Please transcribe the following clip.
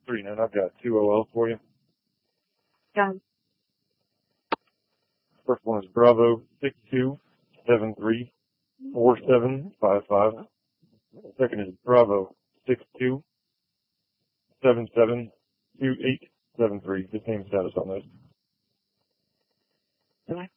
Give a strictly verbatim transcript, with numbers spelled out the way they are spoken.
three nine, I've got two O Ls for you. Done. First one is Bravo six two seven three four seven five five. Second is Bravo six two seven seven two eight seven three. The same status on those. Bye.